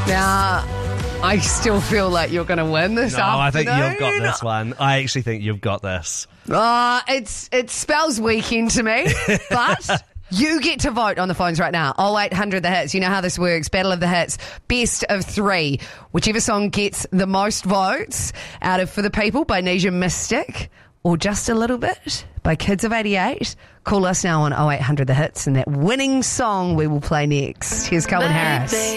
Now, I still feel like you're going to win this afternoon. I think you've got this one. I actually think you've got this. It spells weekend to me, but you get to vote on the phones right now. 0800 The Hits. You know how this works. Battle of the Hits. Best of 3. Whichever song gets the most votes out of For the People by Nisha Mystic or Just a Little Bit by Kids of 88. Call us now on 0800 The Hits, and that winning song we will play next. Here's Calvin Harris.